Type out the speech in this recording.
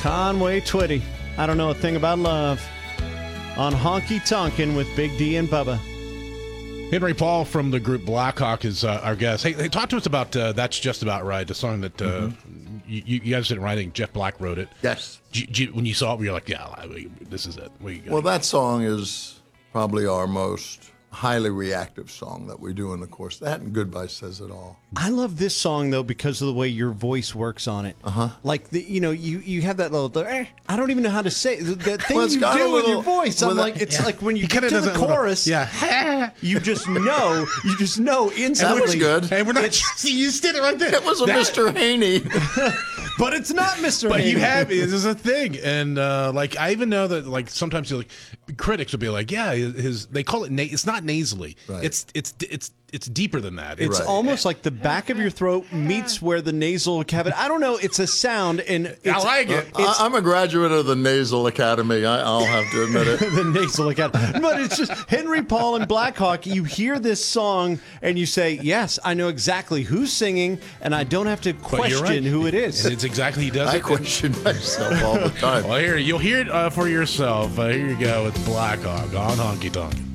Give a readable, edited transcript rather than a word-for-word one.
Conway Twitty. I don't know a thing about love. On Honky Tonkin' with Big D and Bubba. Henry Paul from the group Blackhawk is our guest. Hey, talk to us about That's Just About Right, the song that you guys didn't write. I think Jeff Black wrote it. Yes. When you saw it, you're like, yeah, this is it. Well, that song is probably our most highly reactive song that we do in the course. That and Goodbye Says It All. I love this song, though, because of the way your voice works on it. Like, you have that little, I don't even know how to say it. That thing you do with your voice. I'm like, it's like when you get to the chorus, you just know instantly. That was good. Hey, we're not, you just did it right there. It was a Mr. Haney. But it's not Mr. But Haney. you have, this is a thing. And, like, I even know that, like, sometimes critics will be like, yeah, they call it, it's not nasally. Right. It's deeper than that. It's almost like the back of your throat meets where the nasal cavity. I don't know. It's a sound, and I like it. I'm a graduate of the Nasal Academy. I'll have to admit it. The nasal cavity. But it's just Henry Paul and Blackhawk. You hear this song, and you say, "Yes, I know exactly who's singing, and I don't have to question who it is." And it's exactly he does. I question myself all the time. Well, you'll hear it for yourself. Here you go with Blackhawk on Honky Tonk.